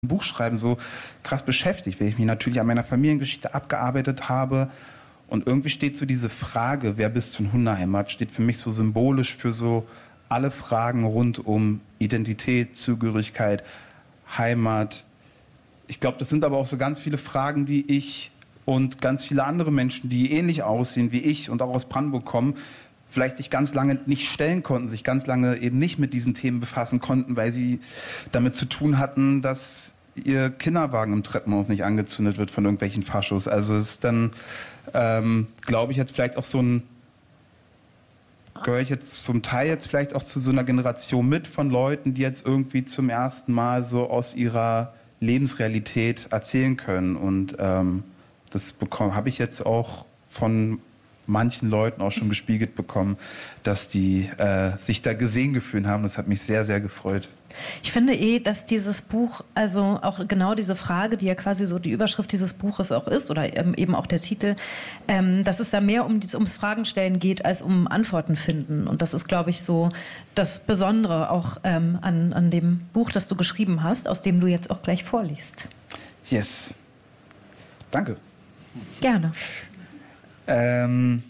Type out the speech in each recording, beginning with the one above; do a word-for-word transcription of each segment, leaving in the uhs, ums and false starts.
Buchschreiben so krass beschäftigt, weil ich mich natürlich an meiner Familiengeschichte abgearbeitet habe. Und irgendwie steht so diese Frage, wer bist du in Hunderheimat, steht für mich so symbolisch für so alle Fragen rund um Identität, Zugehörigkeit, Heimat. Ich glaube, das sind aber auch so ganz viele Fragen, die ich und ganz viele andere Menschen, die ähnlich aussehen wie ich und auch aus Brandenburg kommen, vielleicht sich ganz lange nicht stellen konnten, sich ganz lange eben nicht mit diesen Themen befassen konnten, weil sie damit zu tun hatten, dass ihr Kinderwagen im Treppenhaus nicht angezündet wird von irgendwelchen Faschos. Also es ist dann, ähm, glaube ich, jetzt vielleicht auch so ein, gehöre ich jetzt zum Teil jetzt vielleicht auch zu so einer Generation mit von Leuten, die jetzt irgendwie zum ersten Mal so aus ihrer Lebensrealität erzählen können. Und ähm, das habe ich jetzt auch von manchen Leuten auch schon gespiegelt bekommen, dass die äh, sich da gesehen gefühlt haben. Das hat mich sehr, sehr gefreut. Ich finde eh, dass dieses Buch, also auch genau diese Frage, die ja quasi so die Überschrift dieses Buches auch ist, oder eben auch der Titel, ähm, dass es da mehr um, ums Fragenstellen geht, als um Antworten finden. Und das ist, glaube ich, so das Besondere auch ähm, an, an dem Buch, das du geschrieben hast, aus dem du jetzt auch gleich vorliest. Yes. Danke. Gerne. Ähm,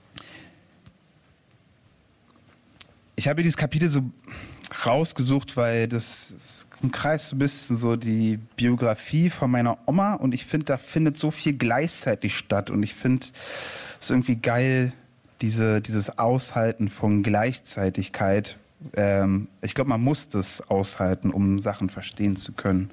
ich habe dieses Kapitel so rausgesucht, weil das, das umkreist so ein bisschen so die Biografie von meiner Oma und ich finde, da findet so viel gleichzeitig statt und ich finde es irgendwie geil, diese, dieses Aushalten von Gleichzeitigkeit. Ähm, ich glaube, man muss das aushalten, um Sachen verstehen zu können.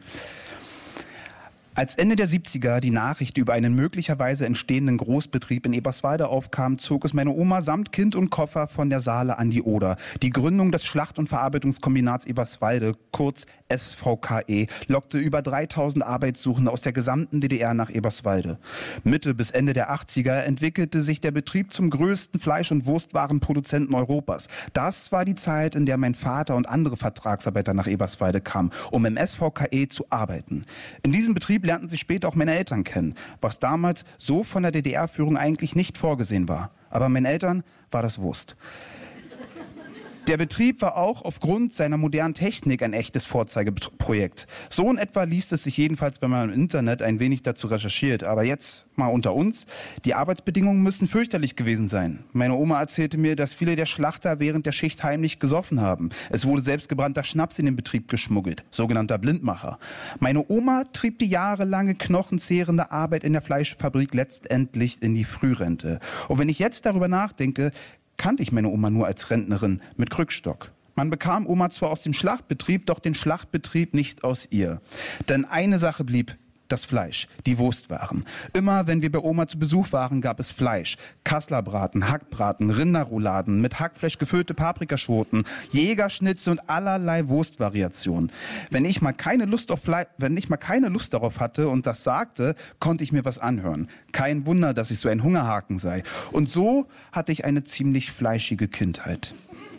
Als Ende der siebziger die Nachricht über einen möglicherweise entstehenden Großbetrieb in Eberswalde aufkam, zog es meine Oma samt Kind und Koffer von der Saale an die Oder. Die Gründung des Schlacht- und Verarbeitungskombinats Eberswalde, kurz S V K E, lockte über dreitausend Arbeitssuchende aus der gesamten D D R nach Eberswalde. Mitte bis Ende der achtziger entwickelte sich der Betrieb zum größten Fleisch- und Wurstwarenproduzenten Europas. Das war die Zeit, in der mein Vater und andere Vertragsarbeiter nach Eberswalde kamen, um im S V K E zu arbeiten. In diesem Betrieb lernten sich später auch meine Eltern kennen, was damals so von der D D R-Führung eigentlich nicht vorgesehen war. Aber meinen Eltern war das Wurst. Der Betrieb war auch aufgrund seiner modernen Technik ein echtes Vorzeigeprojekt. So in etwa liest es sich jedenfalls, wenn man im Internet ein wenig dazu recherchiert. Aber jetzt mal unter uns, die Arbeitsbedingungen müssen fürchterlich gewesen sein. Meine Oma erzählte mir, dass viele der Schlachter während der Schicht heimlich gesoffen haben. Es wurde selbstgebrannter Schnaps in den Betrieb geschmuggelt, sogenannter Blindmacher. Meine Oma trieb die jahrelange knochenzehrende Arbeit in der Fleischfabrik letztendlich in die Frührente. Und wenn ich jetzt darüber nachdenke, kannte ich meine Oma nur als Rentnerin mit Krückstock. Man bekam Oma zwar aus dem Schlachtbetrieb, doch den Schlachtbetrieb nicht aus ihr. Denn eine Sache blieb: das Fleisch, die Wurstwaren. Immer wenn wir bei Oma zu Besuch waren, gab es Fleisch. Kasslerbraten, Hackbraten, Rinderrouladen, mit Hackfleisch gefüllte Paprikaschoten, Jägerschnitze und allerlei Wurstvariationen. Wenn ich mal keine Lust auf Fleisch, wenn ich mal keine Lust darauf hatte und das sagte, konnte ich mir was anhören. Kein Wunder, dass ich so ein Hungerhaken sei. Und so hatte ich eine ziemlich fleischige Kindheit.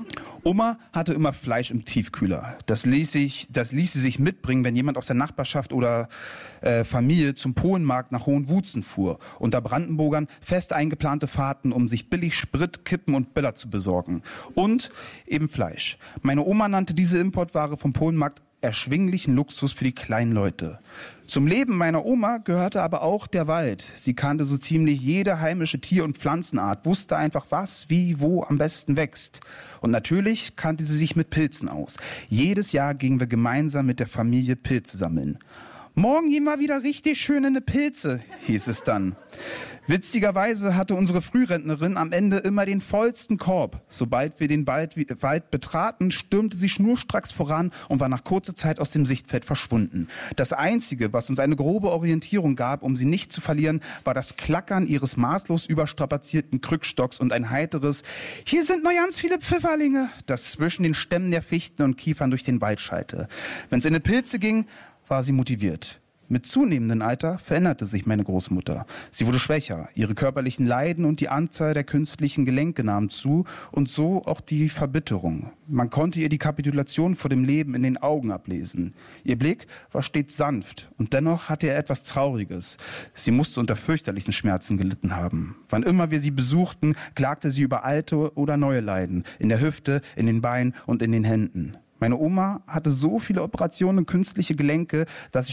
Oma hatte immer Fleisch im Tiefkühler. Das ließ, sich, das ließ sie sich mitbringen, wenn jemand aus der Nachbarschaft oder äh, Familie zum Polenmarkt nach Hohenwutzen fuhr. Unter Brandenburgern fest eingeplante Fahrten, um sich billig Sprit, Kippen und Böller zu besorgen. Und eben Fleisch. Meine Oma nannte diese Importware vom Polenmarkt erschwinglichen Luxus für die kleinen Leute. Zum Leben meiner Oma gehörte aber auch der Wald. Sie kannte so ziemlich jede heimische Tier- und Pflanzenart, wusste einfach, was, wie, wo am besten wächst. Und natürlich kannte sie sich mit Pilzen aus. Jedes Jahr gingen wir gemeinsam mit der Familie Pilze sammeln. Morgen gehen wir wieder richtig schön in die Pilze, hieß es dann. Witzigerweise hatte unsere Frührentnerin am Ende immer den vollsten Korb. Sobald wir den Wald betraten, stürmte sie schnurstracks voran und war nach kurzer Zeit aus dem Sichtfeld verschwunden. Das Einzige, was uns eine grobe Orientierung gab, um sie nicht zu verlieren, war das Klackern ihres maßlos überstrapazierten Krückstocks und ein heiteres „Hier sind noch ganz viele Pfifferlinge", das zwischen den Stämmen der Fichten und Kiefern durch den Wald schallte. Wenn es in die Pilze ging, war sie motiviert. Mit zunehmendem Alter veränderte sich meine Großmutter. Sie wurde schwächer, ihre körperlichen Leiden und die Anzahl der künstlichen Gelenke nahmen zu und so auch die Verbitterung. Man konnte ihr die Kapitulation vor dem Leben in den Augen ablesen. Ihr Blick war stets sanft und dennoch hatte er etwas Trauriges. Sie musste unter fürchterlichen Schmerzen gelitten haben. Wann immer wir sie besuchten, klagte sie über alte oder neue Leiden, in der Hüfte, in den Beinen und in den Händen. Meine Oma hatte so viele Operationen und künstliche Gelenke, dass sie